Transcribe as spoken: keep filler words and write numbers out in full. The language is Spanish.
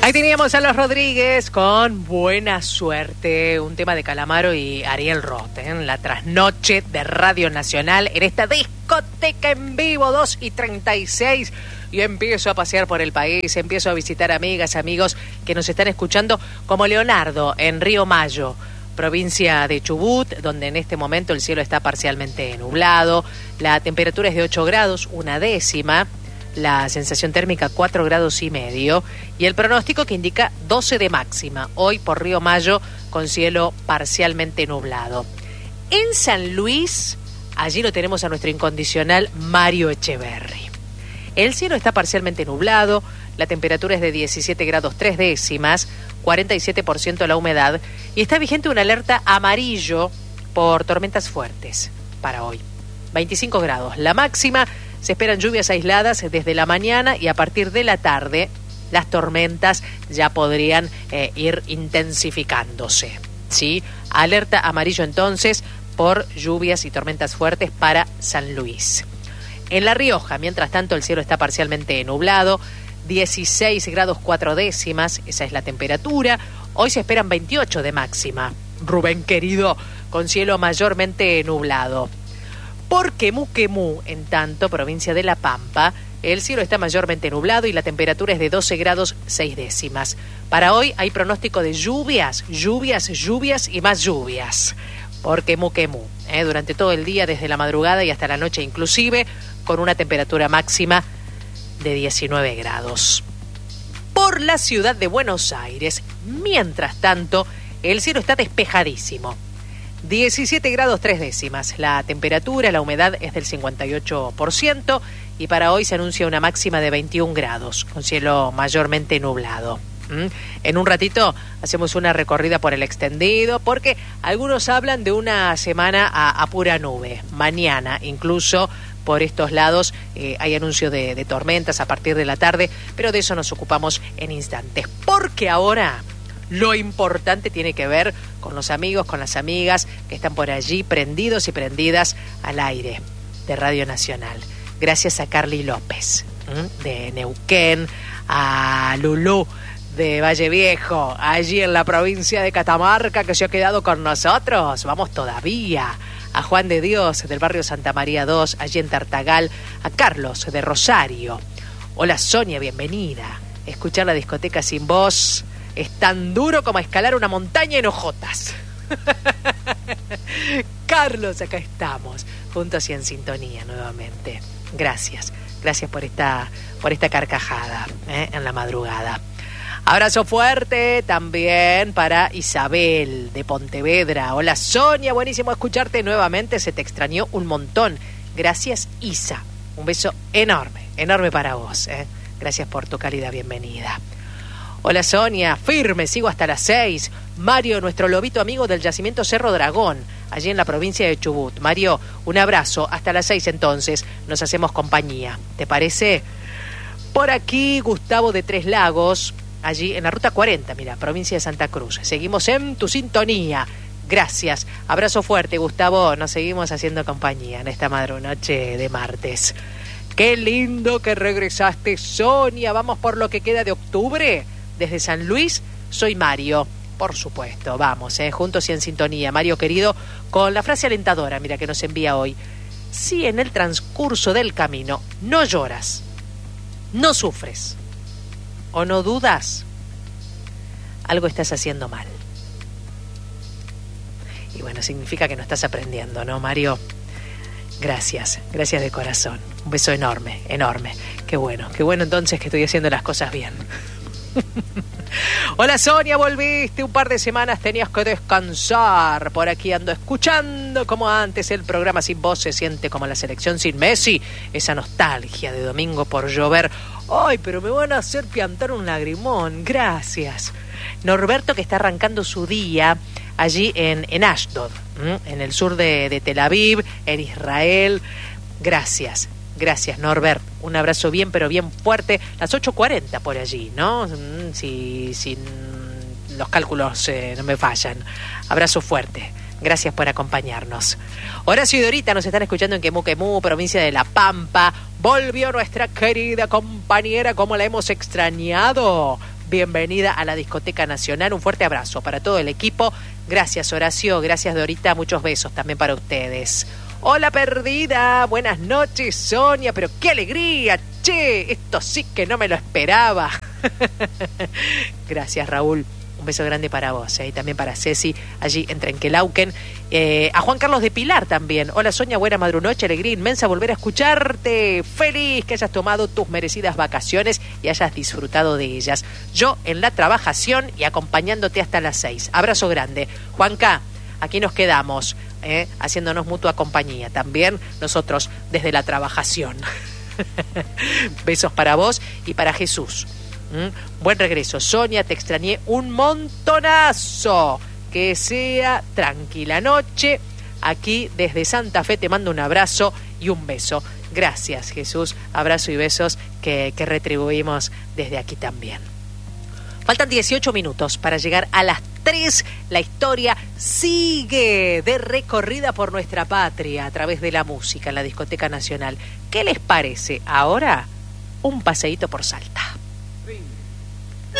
Ahí teníamos a Los Rodríguez con Buena Suerte, un tema de Calamaro y Ariel Roth, ¿eh? En la trasnoche de Radio Nacional, en esta discoteca en vivo, dos y treinta y seis. Y empiezo a pasear por el país, empiezo a visitar amigas, amigos que nos están escuchando, como Leonardo en Río Mayo, provincia de Chubut, donde en este momento el cielo está parcialmente nublado, la temperatura es de ocho grados, una décima, la sensación térmica cuatro grados y medio, y el pronóstico que indica doce de máxima, hoy por Río Mayo, con cielo parcialmente nublado. En San Luis, allí lo tenemos a nuestro incondicional Mario Echeverry. El cielo está parcialmente nublado, la temperatura es de diecisiete grados tres décimas, cuarenta y siete por ciento la humedad, y está vigente una alerta amarillo por tormentas fuertes para hoy. veinticinco grados la máxima, se esperan lluvias aisladas desde la mañana y a partir de la tarde las tormentas ya podrían eh, ir intensificándose, ¿sí? Alerta amarillo entonces por lluvias y tormentas fuertes para San Luis. En La Rioja, mientras tanto, el cielo está parcialmente nublado, dieciséis grados cuatro décimas, esa es la temperatura. Hoy se esperan veintiocho de máxima. Rubén querido, con cielo mayormente nublado. Por Quemú Quemú, en tanto, provincia de La Pampa, el cielo está mayormente nublado y la temperatura es de doce grados seis décimas. Para hoy hay pronóstico de lluvias, lluvias, lluvias y más lluvias. Por Quemú Quemú, ¿eh? Durante todo el día, desde la madrugada y hasta la noche inclusive, con una temperatura máxima de diecinueve grados. Por la ciudad de Buenos Aires, mientras tanto, el cielo está despejadísimo. diecisiete grados tres décimas. La temperatura, la humedad es del cincuenta y ocho por ciento y para hoy se anuncia una máxima de veintiún grados, con cielo mayormente nublado. ¿Mm? En un ratito hacemos una recorrida por el extendido, porque algunos hablan de una semana a, a pura nube. Mañana, incluso, por estos lados eh, hay anuncio de, de tormentas a partir de la tarde, pero de eso nos ocupamos en instantes, porque ahora lo importante tiene que ver con los amigos, con las amigas que están por allí prendidos y prendidas al aire de Radio Nacional. Gracias a Carly López, ¿m? de Neuquén, a Lulú de Valle Viejo, allí en la provincia de Catamarca, que se ha quedado con nosotros. Vamos todavía. A Juan de Dios del barrio Santa María dos, allí en Tartagal, a Carlos de Rosario. Hola Sonia, bienvenida. Escuchar la discoteca sin voz es tan duro como escalar una montaña en hojotas. Carlos, acá estamos, juntos y en sintonía nuevamente. Gracias, gracias por esta, por esta carcajada, ¿eh? en la madrugada. Abrazo fuerte también para Isabel de Pontevedra. Hola Sonia, buenísimo escucharte nuevamente, se te extrañó un montón. Gracias Isa, un beso enorme, enorme para vos, ¿eh? Gracias por tu cálida bienvenida. Hola Sonia, firme, sigo hasta las seis. Mario, nuestro lobito amigo del yacimiento Cerro Dragón, allí en la provincia de Chubut. Mario, un abrazo, hasta las seis entonces, nos hacemos compañía. ¿Te parece? Por aquí Gustavo de Tres Lagos, allí en la ruta cuarenta, mira, provincia de Santa Cruz. Seguimos en tu sintonía. Gracias. Abrazo fuerte, Gustavo. Nos seguimos haciendo compañía en esta madrunoche de martes. Qué lindo que regresaste, Sonia. Vamos por lo que queda de octubre. Desde San Luis, soy Mario. Por supuesto, vamos, eh, juntos y en sintonía. Mario querido, con la frase alentadora, mira, que nos envía hoy. Si en el transcurso del camino no lloras, no sufres o no dudas, algo estás haciendo mal. Y bueno, significa que no estás aprendiendo, ¿no, Mario? Gracias, gracias de corazón. Un beso enorme, enorme. Qué bueno, qué bueno entonces que estoy haciendo las cosas bien. Hola Sonia, volviste, un par de semanas tenías que descansar. Por aquí ando escuchando como antes el programa sin voz, se siente como la selección sin Messi, esa nostalgia de domingo por llover. Ay, pero me van a hacer piantar un lagrimón, gracias. Norberto, que está arrancando su día allí en, en Ashdod, ¿m? en el sur de, de Tel Aviv, en Israel. Gracias. Gracias, Norbert. Un abrazo bien, pero bien fuerte. Las ocho cuarenta por allí, ¿no? Si, si los cálculos eh, no me fallan. Abrazo fuerte. Gracias por acompañarnos. Horacio y Dorita nos están escuchando en Quemú Quemú, provincia de La Pampa. Volvió nuestra querida compañera, como la hemos extrañado. bienvenida a la Discoteca Nacional. Un fuerte abrazo para todo el equipo. Gracias, Horacio. Gracias, Dorita. Muchos besos también para ustedes. Hola, perdida. Buenas noches, Sonia. Pero qué alegría. Che, esto sí que no me lo esperaba. Gracias, Raúl. Un beso grande para vos, ¿eh? Y también para Ceci, allí en Trenquelauquen. Eh, a Juan Carlos de Pilar también. Hola, Sonia, buena madrunoche, alegría inmensa volver a escucharte. Feliz que hayas tomado tus merecidas vacaciones y hayas disfrutado de ellas. Yo en la trabajación y acompañándote hasta las seis. Abrazo grande. Juanca, aquí nos quedamos, ¿eh? Haciéndonos mutua compañía. También nosotros desde la trabajación. Besos para vos y para Jesús. ¿Mm? Buen regreso, Sonia, te extrañé un montonazo. Que sea tranquila noche. Aquí desde Santa Fe te mando un abrazo y un beso. Gracias, Jesús. Abrazo y besos que, que retribuimos desde aquí también. Faltan dieciocho minutos para llegar a las tres. La historia sigue de recorrida por nuestra patria a través de la música en la Discoteca Nacional. ¿Qué les parece ahora? Un paseíto por Salta.